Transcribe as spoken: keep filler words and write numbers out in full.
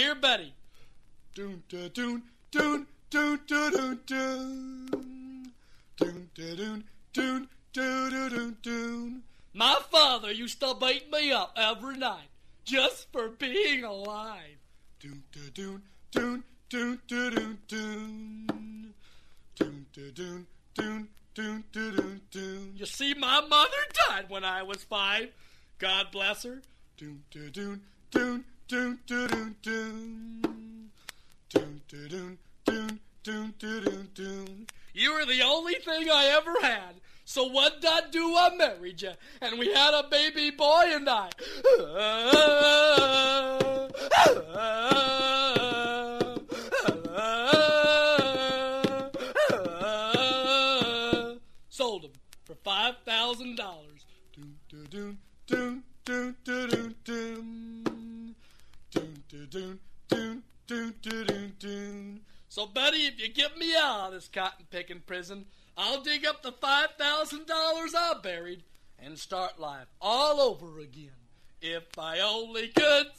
Dear Betty. Doon da doon doon doon da doon doon. Doon da doon doon doon da doon doon. My father used to beat me up every night just for being alive. Doon da doon doon doon da doon doon. Doon da doon doon doon da doon doon. You see, my mother died when I was five. God bless her. Doon da doon doon doon da doon doon. Doon da doon doon doon da doon doon. You were the only thing I ever had. So what did I do? I married you, and we had a baby boy and I sold him for five thousand dollars. Doon da doon doon doon da doon doon. Doon da doon doon doon da doon doon. So Betty, if you get me out of this cotton-picking prison, I'll dig up the five thousand dollars I buried and start life all over again. If I only could